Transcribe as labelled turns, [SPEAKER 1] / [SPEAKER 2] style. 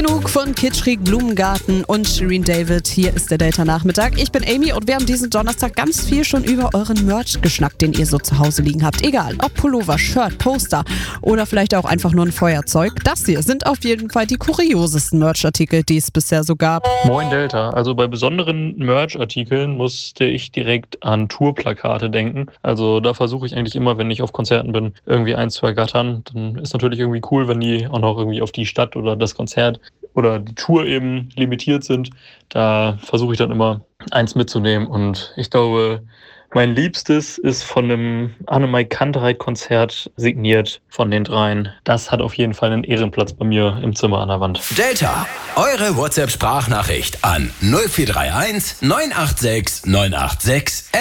[SPEAKER 1] Genug von Kitschkrieg, Blumengarten und Shirin David. Hier ist der Delta-Nachmittag. Ich bin Amy und wir haben diesen Donnerstag ganz viel schon über euren Merch geschnackt, den ihr so zu Hause liegen habt. Egal, ob Pullover, Shirt, Poster oder vielleicht auch einfach nur ein Feuerzeug. Das hier sind auf jeden Fall die kuriosesten Merch-Artikel, die es bisher so gab.
[SPEAKER 2] Moin Delta, also bei besonderen Merch-Artikeln musste ich direkt an Tourplakate denken. Also da versuche ich eigentlich immer, wenn ich auf Konzerten bin, irgendwie eins zu ergattern. Dann ist natürlich irgendwie cool, wenn die auch noch irgendwie auf die Stadt oder das Konzert oder die Tour eben limitiert sind. Da versuche ich dann immer eins mitzunehmen und ich glaube, mein Liebstes ist von einem Annemarie Kantereit-Konzert signiert von den dreien. Das hat auf jeden Fall einen Ehrenplatz bei mir im Zimmer an der Wand.
[SPEAKER 3] Delta, eure WhatsApp-Sprachnachricht an 0431 986 986